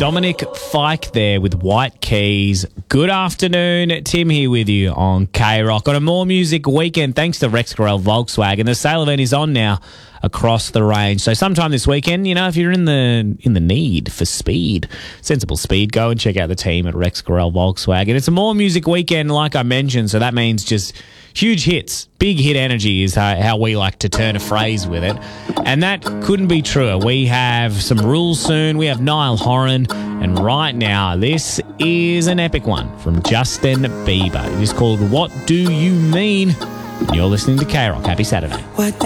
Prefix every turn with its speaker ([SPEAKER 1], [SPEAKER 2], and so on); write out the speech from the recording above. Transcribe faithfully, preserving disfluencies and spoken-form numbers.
[SPEAKER 1] Dominic Fike there with White Keys. Good afternoon. Tim here with you on K-Rock on a More Music weekend thanks to Rex Gorell Volkswagen. The sale event is on now across the range. So sometime this weekend, you know, if you're in the in the need for speed, sensible speed, go and check out the team at Rex Gorell Volkswagen. It's a More Music weekend, like I mentioned, so that means just huge hits. Big hit energy is how, how we like to turn a phrase with it. And that couldn't be truer. We have some rules soon. We have Niall Horan. And right now, this is an epic one from Justin Bieber. It is called What Do You Mean? And you're listening to K-Rock. Happy Saturday.
[SPEAKER 2] What